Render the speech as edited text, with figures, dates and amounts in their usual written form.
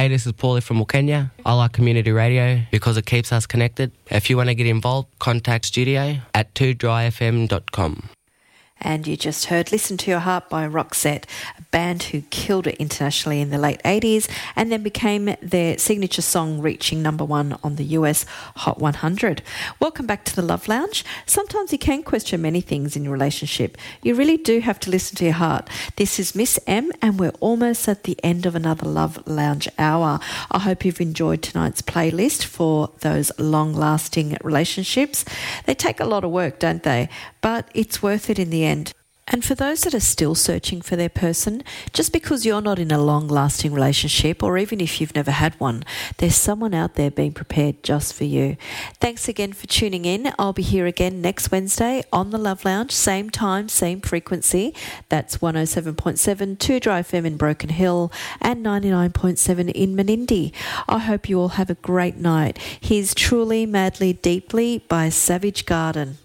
Hey, this is Paulie from Wilkenya. I like community radio because it keeps us connected. If you want to get involved, contact studio at 2dryfm.com. And you just heard Listen to Your Heart by Roxette, a band who killed it internationally in the late 80s and then became their signature song, reaching number one on the US Hot 100. Welcome back to the Love Lounge. Sometimes you can question many things in your relationship. You really do have to listen to your heart. This is Miss M, and we're almost at the end of another Love Lounge hour. I hope you've enjoyed tonight's playlist for those long-lasting relationships. They take a lot of work, don't they? But it's worth it in the end. And for those that are still searching for their person, just because you're not in a long-lasting relationship, or even if you've never had one, there's someone out there being prepared just for you. Thanks again for tuning in. I'll be here again next Wednesday on the Love Lounge, same time, same frequency. That's 107.7 2Dry FM in Broken Hill and 99.7 in Menindee. I hope you all have a great night. Here's Truly, Madly, Deeply by Savage Garden.